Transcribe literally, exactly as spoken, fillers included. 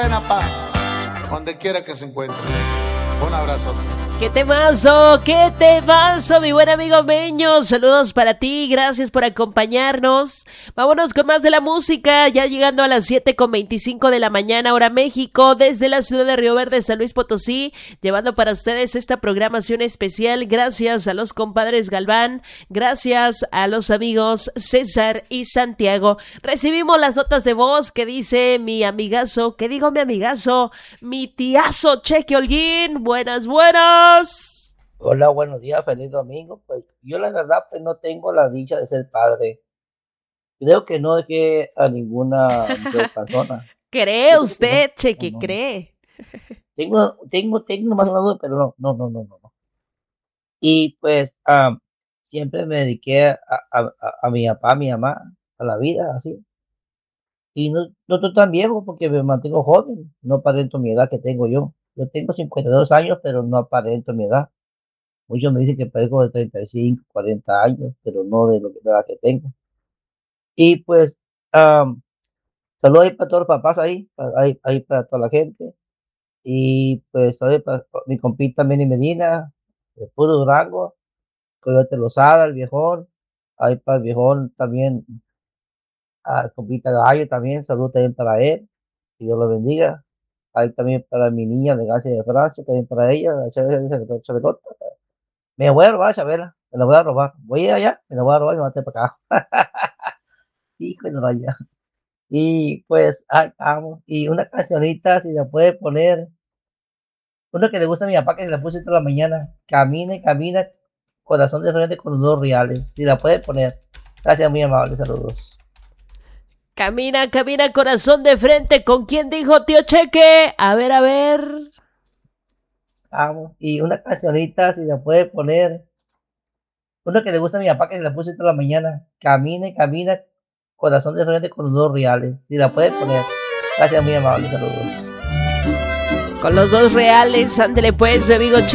Buena paz, donde quiera que se encuentre. Un abrazo. ¡Qué temazo! ¡Qué temazo, mi buen amigo Meño! Saludos para ti, gracias por acompañarnos. Vámonos con más de la música, ya llegando a las siete con veinticinco de la mañana, hora México, desde la ciudad de Río Verde, San Luis Potosí, llevando para ustedes esta programación especial. Gracias a los compadres Galván, gracias a los amigos César y Santiago. Recibimos las notas de voz que dice mi amigazo, ¿qué digo mi amigazo? Mi tiazo Cheque Holguín. Buenas, buenas. Hola, buenos días, feliz domingo. Pues yo la verdad pues no tengo la dicha de ser padre. Creo que no dejé a ninguna persona. ¿Cree Creo usted, no, Cheque, no, no. cree? Tengo, tengo, tengo más una duda, pero no, no, no, no, no. no. Y pues um, siempre me dediqué a, a, a, a mi papá, a mi mamá, a la vida, así. Y no, no estoy tan viejo porque me mantengo joven, no aparento mi edad que tengo yo. Yo tengo cincuenta y dos años, pero no aparento mi edad. Muchos me dicen que parezco de treinta y cinco, cuarenta años, pero no de lo que, de la que tengo. Y pues, um, saludos ahí para todos los papás ahí, para, ahí, ahí para toda la gente. Y pues, saludos para mi compita Manny Medina, de puro Durango, Coyote Lozada, el viejón. Ahí para el viejón también, al compita Gallo también, saludos también para él. Que Dios lo bendiga. Ahí también para mi niña de Gracia de Francia, también para ella, la Chabelota. Chabelota. Me voy a robar, Chabela, me la voy a robar. Voy a ir allá, me la voy a robar y me voy a traer para acá. Hijo de vaya. Y pues, ah, vamos. Y una cancionita, si la puede poner. Una que le gusta a mi papá, que se la puse toda la mañana. Camine, camina, corazón de frente con los dos reales. Si la puede poner. Gracias, muy amable, saludos. Camina, camina, corazón de frente. ¿Con quién dijo tío Cheque? A ver, a ver. Vamos. Y una cancionita, si la puede poner. Una que le gusta a mi papá, que se la puse toda la mañana. Camine, camina, corazón de frente con los dos reales. Si la puede poner. Gracias, muy amable, saludos. Con los dos reales, ándele pues, mi amigo Cheque.